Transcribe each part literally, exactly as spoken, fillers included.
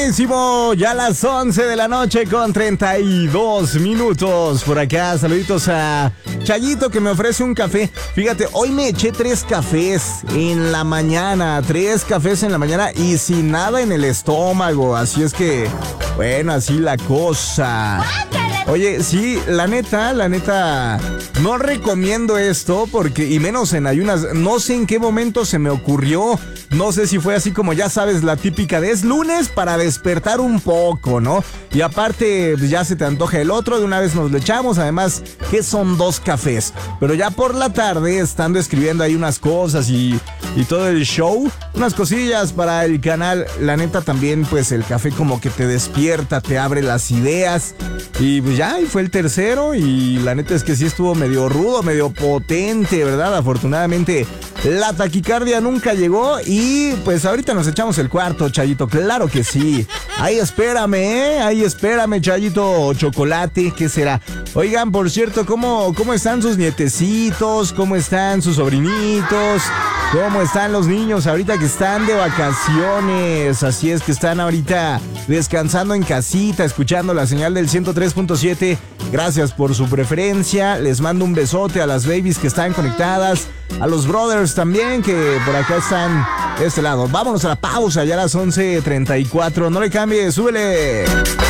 Buenísimo, ya las once de la noche con treinta y dos minutos. Por acá, saluditos a Chayito que me ofrece un café. Fíjate, hoy me eché tres cafés en la mañana, tres cafés en la mañana y sin nada en el estómago. Así es que, bueno, así la cosa. Oye, sí, la neta, la neta, no recomiendo esto porque, y menos en ayunas, no sé en qué momento se me ocurrió, no sé si fue así como ya sabes, la típica de es lunes para despertar un poco, ¿no? Y aparte, pues ya se te antoja el otro, de una vez nos lo echamos, además, que son dos cafés. Pero ya por la tarde, estando escribiendo ahí unas cosas y, y todo el show, unas cosillas para el canal, la neta también, pues el café como que te despierta, te abre las ideas. Y pues ya, y fue el tercero y la neta es que sí estuvo medio rudo, medio potente, ¿verdad? Afortunadamente la taquicardia nunca llegó y pues ahorita nos echamos el cuarto, Chayito, claro que sí. Ahí espérame, ¿eh? Ahí espérame, Chayito, chocolate, ¿qué será? Oigan, por cierto, ¿cómo, cómo están sus nietecitos? ¿Cómo están sus sobrinitos? ¿Cómo están los niños ahorita que están de vacaciones? Así es que están ahorita descansando en casita, escuchando la señal del ciento tres punto siete. Gracias por su preferencia. Les mando un besote a las babies que están conectadas, a los brothers también que por acá están de este lado. Vámonos a la pausa, ya a las once treinta y cuatro. No le cambie, súbele.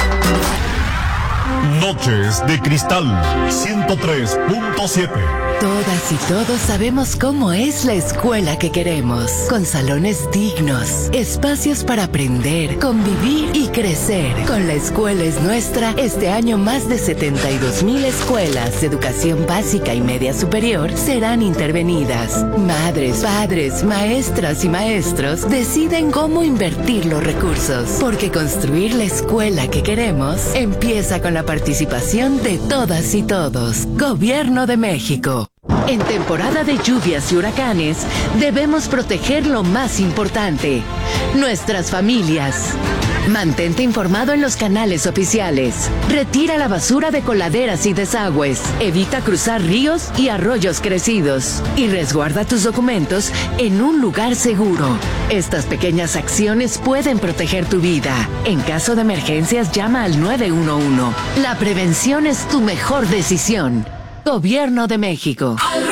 Noches de Cristal ciento tres punto siete. Todas y todos sabemos cómo es la escuela que queremos, con salones dignos, espacios para aprender, convivir y crecer. Con La Escuela es Nuestra, este año más de setenta y dos mil escuelas de educación básica y media superior serán intervenidas. Madres, padres, maestras y maestros deciden cómo invertir los recursos, porque construir la escuela que queremos empieza con la participación de todas y todos. Gobierno de México. En temporada de lluvias y huracanes, debemos proteger lo más importante, nuestras familias. Mantente informado en los canales oficiales. Retira la basura de coladeras y desagües. Evita cruzar ríos y arroyos crecidos. Y resguarda tus documentos en un lugar seguro. Estas pequeñas acciones pueden proteger tu vida. En caso de emergencias, llama al nueve uno uno. La prevención es tu mejor decisión. Gobierno de México. Al